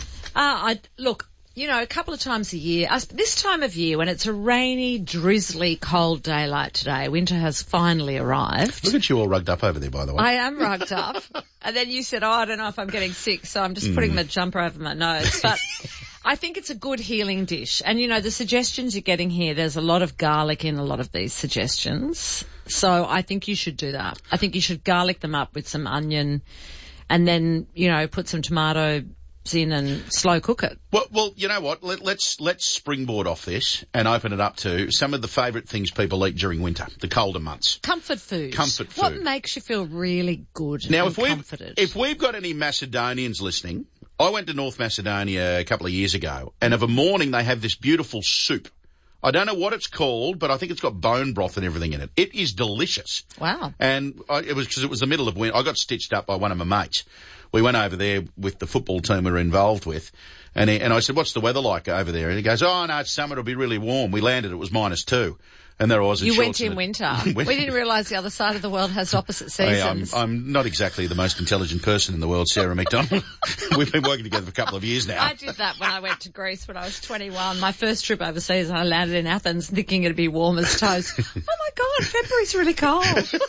Look, you know, a couple of times a year, this time of year when it's a rainy, drizzly, cold day like today, winter has finally arrived.
Look at you all rugged up over there, by the way.
I am rugged up. And then you said, I don't know if I'm getting sick, so I'm just putting the jumper over my nose. But I think it's a good healing dish. And, you know, the suggestions you're getting here, there's a lot of garlic in a lot of these suggestions. So I think you should do that. I think you should garlic them up with some onion and then, you know, put some tomato in and slow cook it.
Well, you know what? Let's springboard off this and open it up to some of the favourite things people eat during winter, the colder months.
Comfort food.
Comfort food.
What makes you feel really good
now,
and comforted?
If we've got any Macedonians listening, I went to North Macedonia a couple of years ago, and of a morning they have this beautiful soup. I don't know what it's called, but I think it's got bone broth and everything in it. It is delicious.
Wow.
And it was because it was the middle of winter. I got stitched up by one of my mates. We went over there with the football team we were involved with. And I said, what's the weather like over there? And he goes, oh, no, it's summer. It'll be really warm. We landed. It was -2. And there I was in
shorts.
You
went in winter. We didn't realise the other side of the world has opposite seasons.
I'm not exactly the most intelligent person in the world, Sarah McDonald. We've been working together for a couple of years now.
I did that when I went to Greece when I was 21. My first trip overseas, I landed in Athens thinking it'd be warm as toast. Oh my God, February's really cold.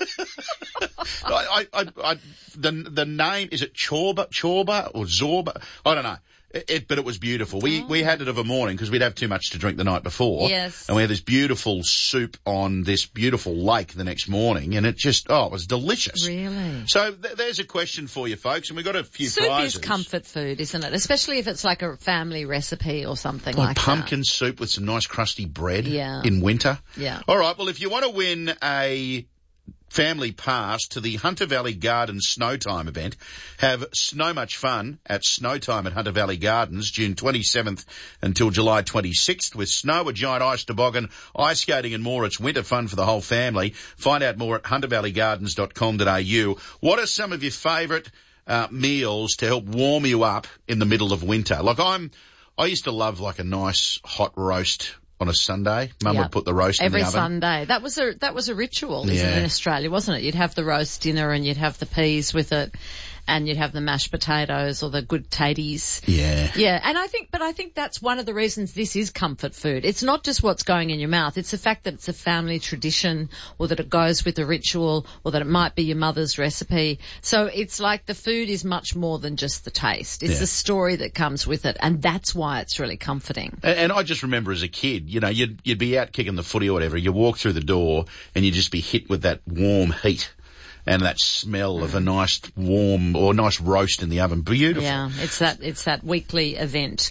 The name, is it Chorba or Zorba? I don't know. But it was beautiful. We had it of a morning because we'd have too much to drink the night before.
Yes.
And we had this beautiful soup on this beautiful lake the next morning, and it was delicious.
Really?
So there's a question for you folks, and we've got a few prizes.
Soup is comfort food, isn't it? Especially if it's like a family recipe or something like
pumpkin
that.
soup with some nice crusty bread
in
winter.
Yeah.
All right, well, if you want to win a family pass to the Hunter Valley Gardens Snowtime event, have so much fun at Snowtime at Hunter Valley Gardens, June 27th until July 26th, with snow, a giant ice toboggan, ice skating and more. It's winter fun for the whole family. Find out more at huntervalleygardens.com.au. What are some of your favourite meals to help warm you up in the middle of winter? Like I used to love like a nice hot roast on a Sunday. Mum would put the roast in the oven.
Every Sunday. That was a ritual, isn't it, in Australia, wasn't it? You'd have the roast dinner and you'd have the peas with it and you'd have the mashed potatoes or the good taties.
Yeah.
Yeah. And I think that's one of the reasons this is comfort food. It's not just what's going in your mouth. It's the fact that it's a family tradition or that it goes with a ritual or that it might be your mother's recipe. So it's like the food is much more than just the taste. It's the story that comes with it. And that's why it's really comforting.
And I just remember as a kid, you know, you'd be out kicking the footy or whatever. You walk through the door and you'd just be hit with that warm heat. And that smell of a nice warm or nice roast in the oven. Beautiful.
Yeah, it's that weekly event.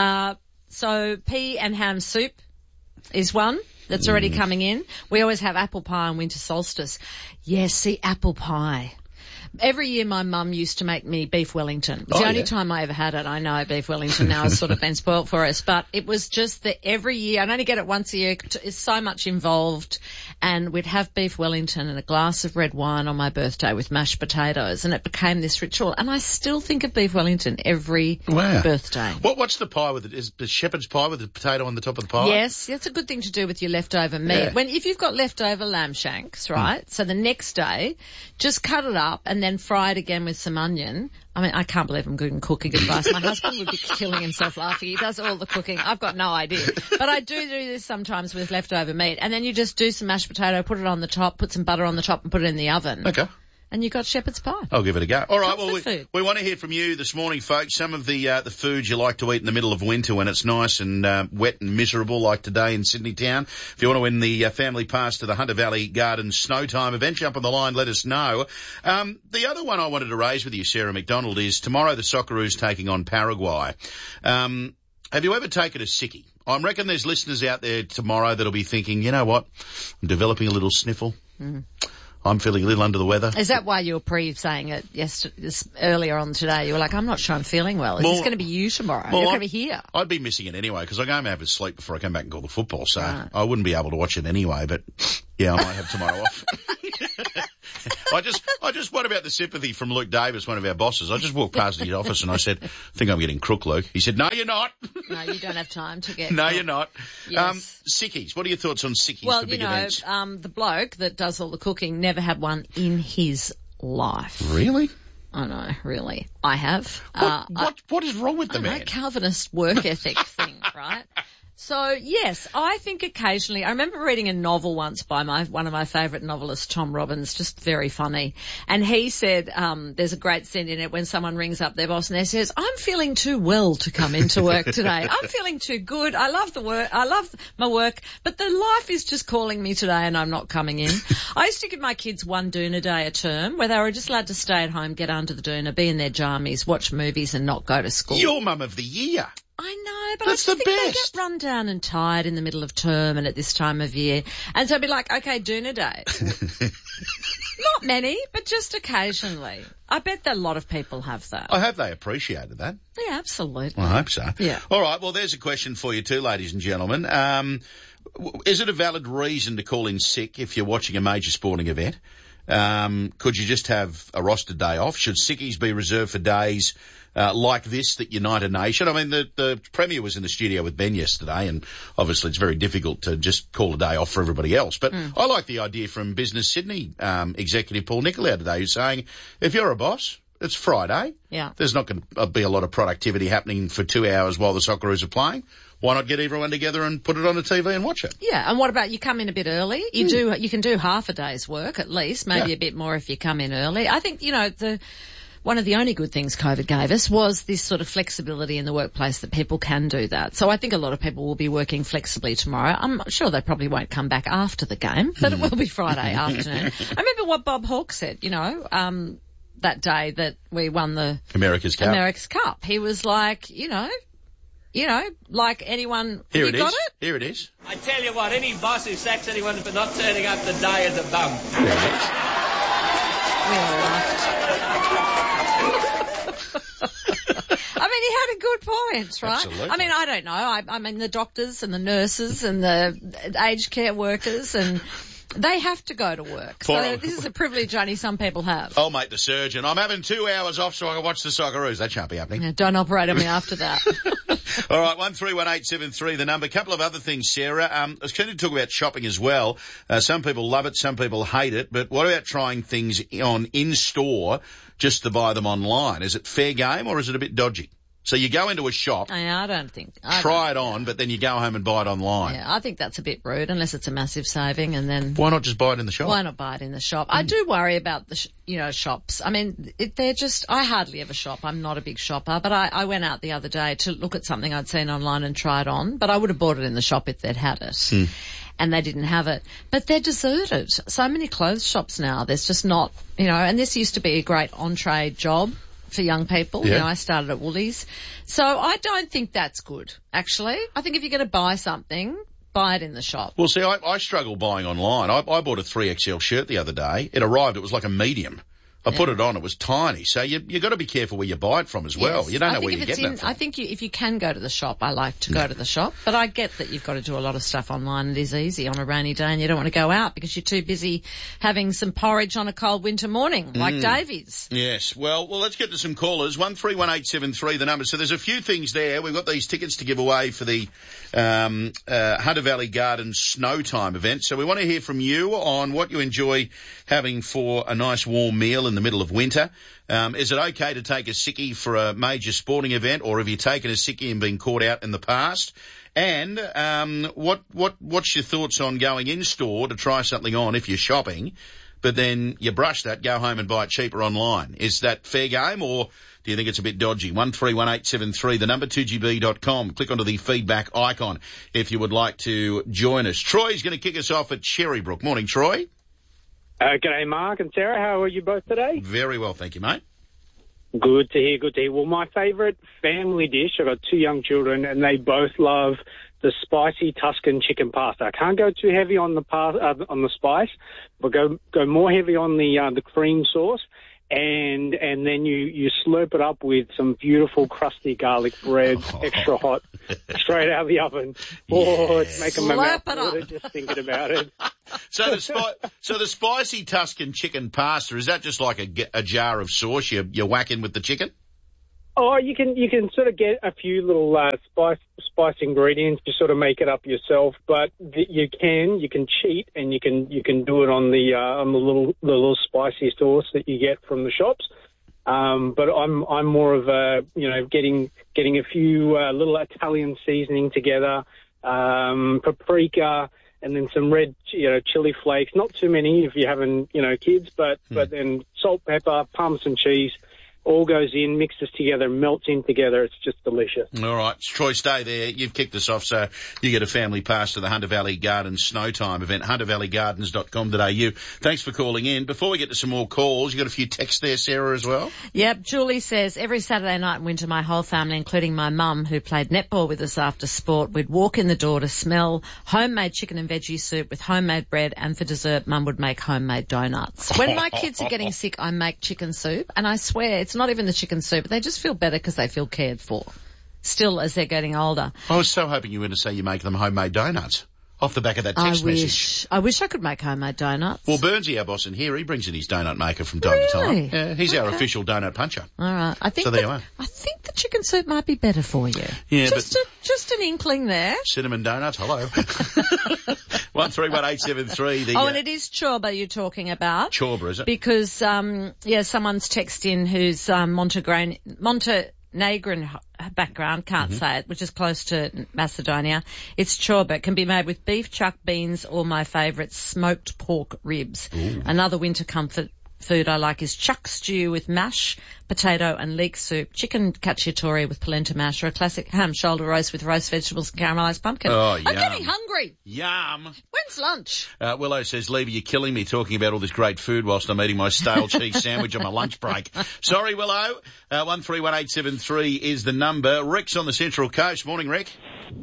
So pea and ham soup is one that's already coming in. We always have apple pie on winter solstice. Yes, see, apple pie. Every year my mum used to make me beef Wellington. It's the only time I ever had it. I know beef Wellington now has sort of been spoilt for us, but it was just that every year, I'd only get it once a year, it's so much involved, and we'd have beef Wellington and a glass of red wine on my birthday with mashed potatoes, and it became this ritual, and I still think of beef Wellington every birthday.
What's the pie with it? Is the shepherd's pie with the potato on the top of the pie?
Yes, that's a good thing to do with your leftover meat.
Yeah.
If you've got leftover lamb shanks, right, so the next day, just cut it up and and then fry it again with some onion. I mean, I can't believe I'm good in cooking advice. My husband would be killing himself laughing. He does all the cooking. I've got no idea. But I do this sometimes with leftover meat. And then you just do some mashed potato, put it on the top, put some butter on the top and put it in the oven.
Okay.
And you got shepherd's pie.
I'll give it a go. All right, well, we want to hear from you this morning, folks. Some of the foods you like to eat in the middle of winter when it's nice and wet and miserable, like today in Sydney town. If you want to win the family pass to the Hunter Valley Gardens Snow Time event, jump on the line, let us know. The other one I wanted to raise with you, Sarah McDonald, is tomorrow the Socceroos taking on Paraguay. Have you ever taken a sickie? I reckon there's listeners out there tomorrow that'll be thinking, you know what, I'm developing a little sniffle. I'm feeling a little under the weather.
Is that why you were saying it earlier on today? You were like, I'm not sure I'm feeling well. Is this going to be you tomorrow? You're going to be here.
I'd be missing it anyway because I go home and have a sleep before I come back and call the football, so I wouldn't be able to watch it anyway, but yeah, I might have tomorrow off. What about the sympathy from Luke Davis, one of our bosses? I just walked past his office and I said, I think I'm getting crook, Luke. He said, no, you're not.
No, you don't have time to get
No,
crook.
You're not.
Yes.
Sickies. What are your thoughts on sickies
for
big events?
The bloke that does all the cooking never had one in his life.
Really?
I know, really. I have.
What is wrong with the man?
Calvinist work ethic thing, right? So, yes, I think occasionally, I remember reading a novel once by one of my favourite novelists, Tom Robbins, just very funny. And he said, there's a great scene in it when someone rings up their boss and they says, I'm feeling too well to come into work today. I'm feeling too good. I love the work. I love my work, but the life is just calling me today and I'm not coming in. I used to give my kids one doona day a term where they were just allowed to stay at home, get under the doona, be in their jammies, watch movies and not go to school.
Your mum of the year.
I know, but
That's
I just
the
think
best.
they get run down and tired in the middle of term and at this time of year. And so I'd be like, okay, doona day. Not many, but just occasionally. I bet that a lot of people have that.
I hope they appreciated that.
Yeah, absolutely.
I hope so.
Yeah.
All right, well, there's a question for you too, ladies and gentlemen. Is it a valid reason to call in sick if you're watching a major sporting event? Could you just have a roster day off? Should sickies be reserved for days like this that unite a nation? I mean, the Premier was in the studio with Ben yesterday, and obviously it's very difficult to just call a day off for everybody else. But I like the idea from Business Sydney executive Paul Nicolau today, who's saying, if you're a boss, it's Friday.
Yeah.
There's not going to be a lot of productivity happening for 2 hours while the Socceroos are playing. Why not get everyone together and put it on the TV and watch it?
Yeah, and what about you come in a bit early? You can do half a day's work at least, maybe a bit more if you come in early. I think, one of the only good things COVID gave us was this sort of flexibility in the workplace that people can do that. So I think a lot of people will be working flexibly tomorrow. I'm sure they probably won't come back after the game, but it will be Friday afternoon. I remember what Bob Hawke said, that day that we won the
America's Cup.
He was like, like anyone.
Here
you
it
got
is.
it?
Here it is.
I tell you what, any boss who sacks anyone for not turning up the day is a bum.
There it is.
We all laughed. I mean, he had a good point, right?
Absolutely.
I mean, I don't know. I mean, the doctors and the nurses and the aged care workers and they have to go to work. So this is a privilege only some people have.
I'll make the surgeon. I'm having 2 hours off so I can watch the Socceroos. That shan't be happening.
Yeah, don't operate on me after that.
All right, 131873, the number. A couple of other things, Sarah. I was going to talk about shopping as well. Some people love it, some people hate it. But what about trying things in-store just to buy them online? Is it fair game or is it a bit dodgy? So you go into a shop,
I don't think.
Try it on, but then you go home and buy it online.
Yeah, I think that's a bit rude unless it's a massive saving and then.
Why not just buy it in the shop?
Why not buy it in the shop? I do worry about the, shops. I mean, I hardly ever shop. I'm not a big shopper, but I went out the other day to look at something I'd seen online and try it on, but I would have bought it in the shop if they'd had it. And they didn't have it. But they're deserted. So many clothes shops now, there's just not, and this used to be a great entree job for young people.
Yeah.
I started at Woolies. So I don't think that's good, actually. I think if you're going to buy something, buy it in the shop.
Well, see, I struggle buying online. I bought a 3XL shirt the other day. It arrived, it was like a medium. I put it on, it was tiny. So you got to be careful where you buy it from as well. You don't know where you get that from.
I think if you can go to the shop, I like to go to the shop. But I get that you've got to do a lot of stuff online. It is easy on a rainy day and you don't want to go out because you're too busy having some porridge on a cold winter morning, like Davies.
Yes. Well, let's get to some callers. 131873, the number. So there's a few things there. We've got these tickets to give away for the Hunter Valley Gardens Snow Time event. So we want to hear from you on what you enjoy having for a nice warm meal in the middle of winter. Is it okay to take a sickie for a major sporting event, or have you taken a sickie and been caught out in the past? And what's your thoughts on going in store to try something on if you're shopping, but then you brush that, go home and buy it cheaper online? Is that fair game, or do you think it's a bit dodgy? 131873, the number 2GB.com. Click onto the feedback icon if you would like to join us. Troy's going to kick us off at Cherrybrook. Morning, Troy.
G'day, Mark and Sarah. How are you both today?
Very well, thank you, mate.
Good to hear, good to hear. Well, my favourite family dish, I've got 2 young children, and they both love the spicy Tuscan chicken pasta. I can't go too heavy on the spice, but go more heavy on the cream sauce. And then you slurp it up with some beautiful crusty garlic bread, extra hot, straight out of the oven. Oh, it's making my mouth water just thinking about it.
So the spicy Tuscan chicken pasta, is that just like a jar of sauce you're whacking with the chicken?
Oh, you can sort of get a few little spice ingredients to sort of make it up yourself, but you can cheat and you can do it on the little spicy sauce that you get from the shops. But I'm more of a getting a few little Italian seasoning together, paprika, and then some red chili flakes. Not too many if you're having kids, but then salt, pepper, parmesan cheese. All goes in, mixes together, melts in together. It's just delicious.
All right. Troy, stay there. You've kicked us off, so you get a family pass to the Hunter Valley Gardens Snow Time event, huntervalleygardens.com.au. Thanks for calling in. Before we get to some more calls, you got a few texts there, Sarah, as well?
Yep. Julie says, every Saturday night in winter, my whole family, including my mum, who played netball with us after sport, we'd walk in the door to smell homemade chicken and veggie soup with homemade bread, and for dessert, Mum would make homemade donuts. When my kids are getting sick, I make chicken soup, and I swear it's not even the chicken soup, but they just feel better because they feel cared for. Still, as they're getting older.
I was so hoping you were going to say you make them homemade donuts off the back of that text message.
I wish I could make homemade donuts.
Well, Burnsy, our boss in here, he brings in his donut maker from time to time. Yeah, he's our official donut puncher.
All right. I think the chicken soup might be better for you.
Yeah,
just an inkling there.
Cinnamon donuts, hello. 131873.
And it is Chorba you're talking about.
Chorba, is it?
Because, someone's texted in who's Montenegrin background, can't say it, which is close to Macedonia. It's chorba. It can be made with beef, chuck beans, or my favourite, smoked pork ribs. Ooh. Another winter comfort food I like is chuck stew with mash, potato and leek soup, chicken cacciatore with polenta mash, or a classic ham shoulder roast with roast vegetables and caramelised pumpkin.
Oh,
I'm getting hungry.
Yum.
When's lunch?
Willow says, Levy, you're killing me talking about all this great food whilst I'm eating my stale cheese sandwich on my lunch break. Sorry, Willow. 131873 is the number. Rick's on the Central Coast. Morning, Rick.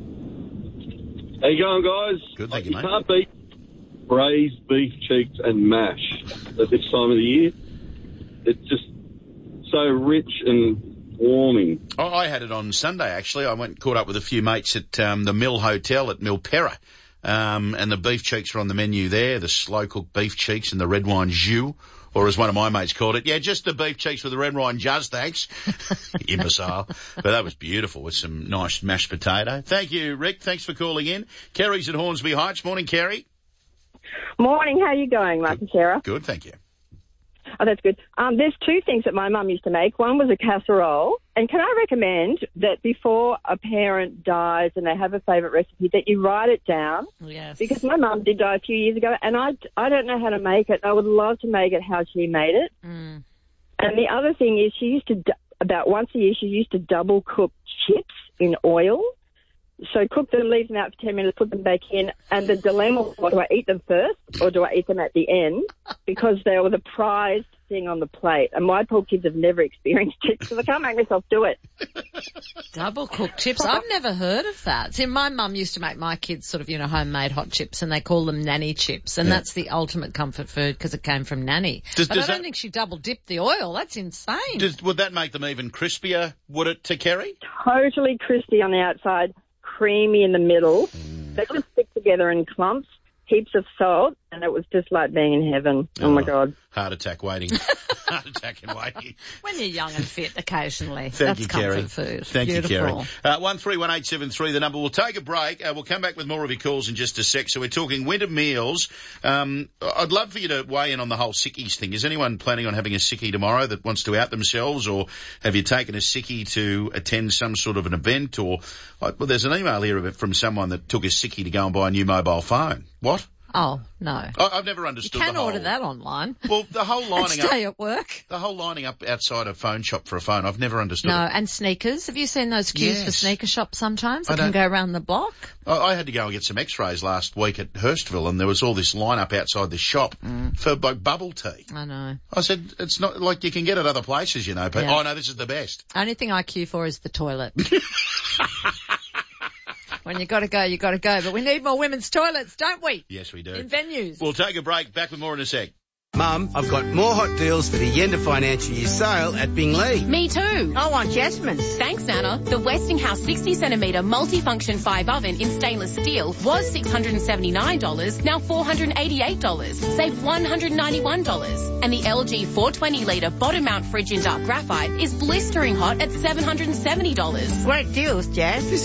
How you going, guys?
Good, thank you, mate.
You can't beat braised beef cheeks and mash at this time of the year. It's just so rich and warming.
Oh, I had it on Sunday, actually. I went and caught up with a few mates at the Mill Hotel at Milperra, and the beef cheeks were on the menu there, the slow-cooked beef cheeks and the red wine jus, or as one of my mates called it, just the beef cheeks with the red wine jus, thanks. Imbecile. But that was beautiful with some nice mashed potato. Thank you, Rick. Thanks for calling in. Kerry's at Hornsby Heights. Morning, Kerry.
Morning. How are you going, Mark and Sarah?
Good, thank you.
Oh, that's good. There's 2 things that my mum used to make. One was a casserole. And can I recommend that before a parent dies and they have a favourite recipe, that you write it down?
Yes.
Because my mum did die a few years ago, and I don't know how to make it. I would love to make it how she made it.
Mm.
And the other thing is she used to, about once a year, she used to double cook chips in oil. So cook them, leave them out for 10 minutes, put them back in, and the dilemma was, do I eat them first or do I eat them at the end? Because they were the prized thing on the plate. And my poor kids have never experienced it, because I can't make myself do it.
Double cooked chips. I've never heard of that. See, my mum used to make my kids sort of, homemade hot chips, and they call them nanny chips. And that's the ultimate comfort food because it came from nanny. But I don't think she double dipped the oil. That's insane.
Would that make them even crispier, would it, to Kerry?
Totally crispy on the outside, creamy in the middle. They just stick together in clumps, heaps of salt, and it was just like being in heaven. Oh my God.
Heart attack waiting. Heart attack and waiting.
When you're young and fit occasionally.
Thank
That's
you, Kerry.
comfort food.
Thank
Beautiful.
you, Kerry. 131873, the number. We'll take a break. We'll come back with more of your calls in just a sec. So we're talking winter meals. I'd love for you to weigh in on the whole sickies thing. Is anyone planning on having a sickie tomorrow that wants to out themselves, or have you taken a sickie to attend some sort of an event? Or, well, there's an email here from someone that took a sickie to go and buy a new mobile phone. What?
Oh, no.
I've never understood
You can
the whole...
order that online.
Well, the whole lining
Stay at work.
The whole lining up outside a phone shop for a phone, I've never understood.
No,
it.
and sneakers. Have you seen those queues for sneaker shops sometimes that
I
can go around the block?
I had to go and get some x-rays last week at Hurstville, and there was all this line up outside the shop for like bubble tea.
I know.
I said, it's not like you can get it other places, you know, but
Yeah.
oh no, this is the best.
Only thing I queue for is the toilet. When you got to go, you got to go. But we need more women's toilets, don't we?
Yes, we do.
In venues.
We'll take a break. Back with more in a sec.
Mum, I've got more hot deals for the end of financial year sale at Binglee.
Me too. I want Jasmine's. Thanks, Anna. The Westinghouse 60cm multifunction 5 oven in stainless steel was $679, now $488. Save $191. And the LG 420 litre bottom mount fridge in dark graphite is blistering hot at $770.
Great deals, Jazz. This